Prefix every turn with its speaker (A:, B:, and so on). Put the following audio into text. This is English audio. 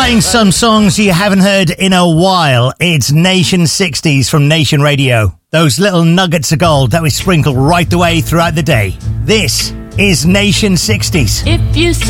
A: Playing some songs you haven't heard in a while. It's Nation 60s from Nation Radio. Those little nuggets of gold that we sprinkle right the way throughout the day. This is Nation 60s.
B: If you